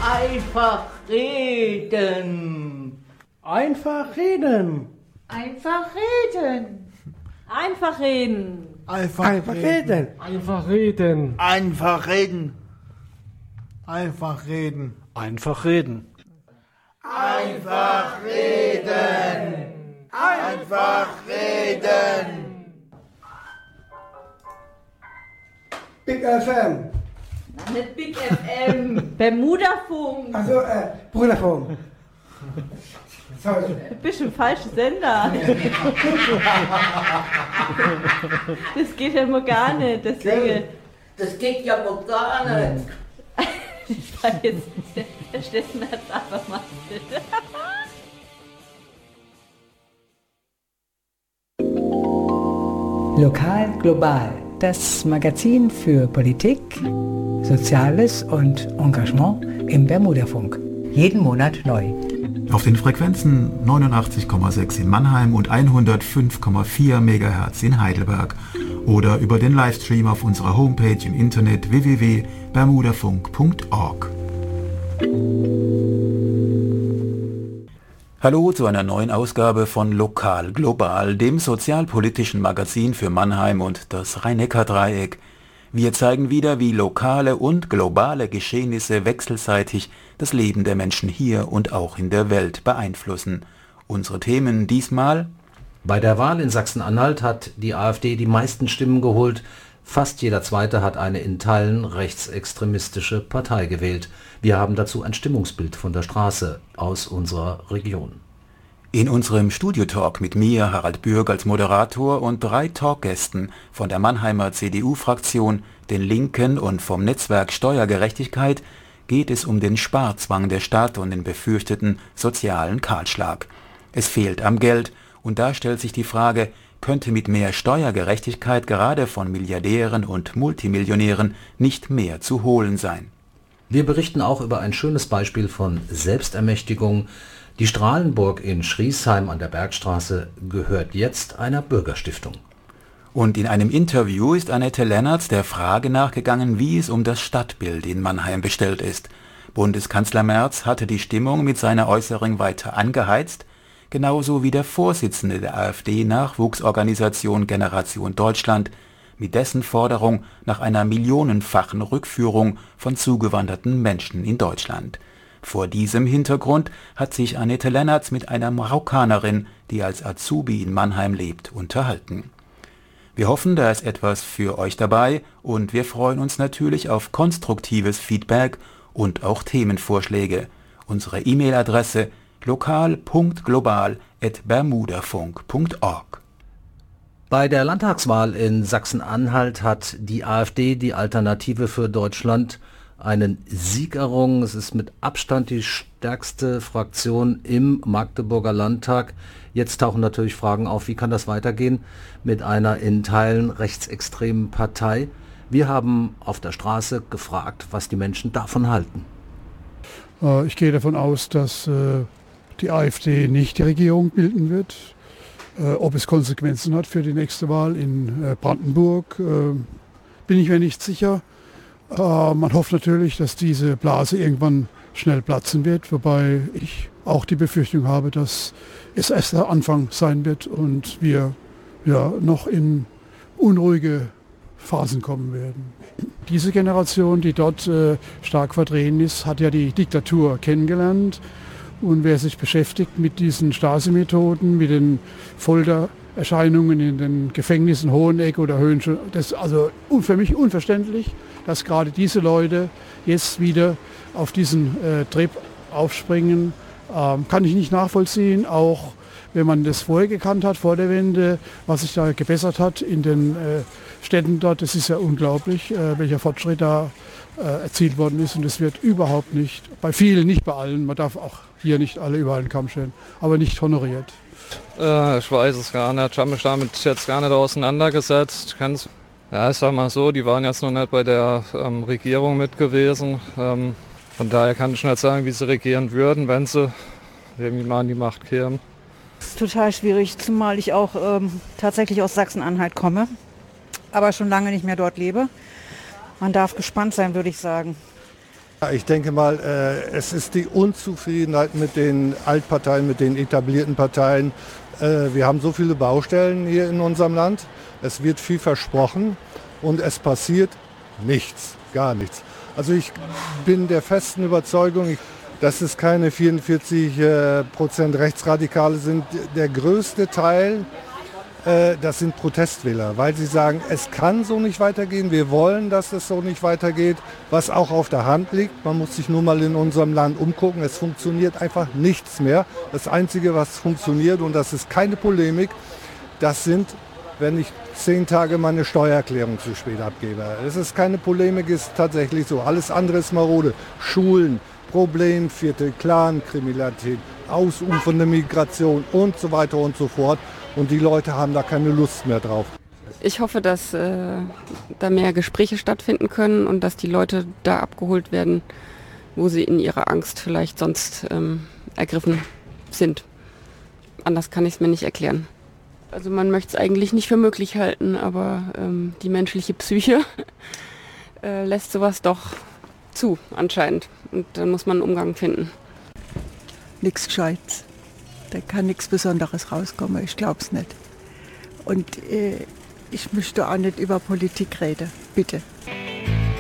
Einfach reden. Einfach reden. Einfach reden. Einfach reden. Einfach reden. Einfach reden. Einfach reden. Einfach reden. Einfach reden. Einfach reden. Einfach reden. Big FM. Nicht Big FM. Bermudafunk. Also, Brüderfunk. Sorry. Du bist im falschen Sender. Das geht ja mal gar nicht. Deswegen. Das geht ja wohl gar nicht. Ich war jetzt. Der Steffen hat es einfach mal. Lokal global. Das Magazin für Politik, Soziales und Engagement im Bermudafunk. Jeden Monat neu. Auf den Frequenzen 89,6 in Mannheim und 105,4 MHz in Heidelberg oder über den Livestream auf unserer Homepage im Internet www.bermudafunk.org. Hallo zu einer neuen Ausgabe von Lokal Global, dem sozialpolitischen Magazin für Mannheim und das Rhein-Neckar-Dreieck. Wir zeigen wieder, wie lokale und globale Geschehnisse wechselseitig das Leben der Menschen hier und auch in der Welt beeinflussen. Unsere Themen diesmal: Bei der Wahl in Sachsen-Anhalt hat die AfD die meisten Stimmen geholt. Fast jeder Zweite hat eine in Teilen rechtsextremistische Partei gewählt. Wir haben dazu ein Stimmungsbild von der Straße aus unserer Region. In unserem Studiotalk mit mir, Harald Bürg, als Moderator und 3 Talkgästen von der Mannheimer CDU-Fraktion, den Linken und vom Netzwerk Steuergerechtigkeit geht es um den Sparzwang der Stadt und den befürchteten sozialen Kahlschlag. Es fehlt am Geld und da stellt sich die Frage, könnte mit mehr Steuergerechtigkeit gerade von Milliardären und Multimillionären nicht mehr zu holen sein? Wir berichten auch über ein schönes Beispiel von Selbstermächtigung. Die Strahlenburg in Schriesheim an der Bergstraße gehört jetzt einer Bürgerstiftung. Und in einem Interview ist Annette Lennartz der Frage nachgegangen, wie es um das Stadtbild in Mannheim bestellt ist. Bundeskanzler Merz hatte die Stimmung mit seiner Äußerung weiter angeheizt, genauso wie der Vorsitzende der AfD-Nachwuchsorganisation Generation Deutschland, mit dessen Forderung nach einer millionenfachen Rückführung von zugewanderten Menschen in Deutschland. Vor diesem Hintergrund hat sich Annette Lennartz mit einer Marokkanerin, die als Azubi in Mannheim lebt, unterhalten. Wir hoffen, da ist etwas für euch dabei und wir freuen uns natürlich auf konstruktives Feedback und auch Themenvorschläge. Unsere E-Mail-Adresse lokal.global@bermudafunk.org. Bei der Landtagswahl in Sachsen-Anhalt hat die AfD, die Alternative für Deutschland, einen Sieg errungen. Es ist mit Abstand die stärkste Fraktion im Magdeburger Landtag. Jetzt tauchen natürlich Fragen auf, wie kann das weitergehen mit einer in Teilen rechtsextremen Partei? Wir haben auf der Straße gefragt, was die Menschen davon halten. Ich gehe davon aus, dass die AfD nicht die Regierung bilden wird. Ob es Konsequenzen hat für die nächste Wahl in Brandenburg, bin ich mir nicht sicher. Man hofft natürlich, dass diese Blase irgendwann schnell platzen wird, wobei ich auch die Befürchtung habe, dass es erst der Anfang sein wird und wir noch in unruhige Phasen kommen werden. Diese Generation, die dort stark vertreten ist, hat ja die Diktatur kennengelernt. Und wer sich beschäftigt mit diesen Stasi-Methoden, mit den Foltererscheinungen in den Gefängnissen Hoheneck oder Höhenschön, das ist also für mich unverständlich, dass gerade diese Leute jetzt wieder auf diesen Trip aufspringen. Kann ich nicht nachvollziehen, auch wenn man das vorher gekannt hat, vor der Wende, was sich da gebessert hat in den Städten dort. Das ist ja unglaublich, welcher Fortschritt da erzielt worden ist. Und es wird überhaupt nicht, bei vielen, nicht bei allen, man darf auch hier nicht alle über einen Kamm stellen, aber nicht honoriert. Ich weiß es gar nicht. Ich habe mich damit jetzt gar nicht auseinandergesetzt. Ich sag mal so, die waren jetzt noch nicht bei der Regierung mit gewesen. Von daher kann ich nicht sagen, wie sie regieren würden, wenn sie irgendwie mal an die Macht kämen. Das ist total schwierig, zumal ich auch tatsächlich aus Sachsen-Anhalt komme, aber schon lange nicht mehr dort lebe. Man darf gespannt sein, würde ich sagen. Ich denke mal, es ist die Unzufriedenheit mit den Altparteien, mit den etablierten Parteien. Wir haben so viele Baustellen hier in unserem Land. Es wird viel versprochen und es passiert nichts, gar nichts. Also ich bin der festen Überzeugung, dass es keine 44% Rechtsradikale sind. Der größte Teil, das sind Protestwähler, weil sie sagen, es kann so nicht weitergehen, wir wollen, dass es so nicht weitergeht, was auch auf der Hand liegt. Man muss sich nur mal in unserem Land umgucken, es funktioniert einfach nichts mehr. Das Einzige, was funktioniert, und das ist keine Polemik, das sind, wenn ich 10 Tage meine Steuererklärung zu spät abgebe. Es ist keine Polemik, ist tatsächlich so. Alles andere ist marode. Schulen, Problemviertel, Clankriminalität, ausufernde Migration und so weiter und so fort. Und die Leute haben da keine Lust mehr drauf. Ich hoffe, dass da mehr Gespräche stattfinden können und dass die Leute da abgeholt werden, wo sie in ihrer Angst vielleicht sonst ergriffen sind. Anders kann ich es mir nicht erklären. Also man möchte es eigentlich nicht für möglich halten, aber die menschliche Psyche lässt sowas doch zu anscheinend. Und dann muss man einen Umgang finden. Nichts Gescheites. Da kann nichts Besonderes rauskommen, ich glaube es nicht. Und ich möchte auch nicht über Politik reden, bitte.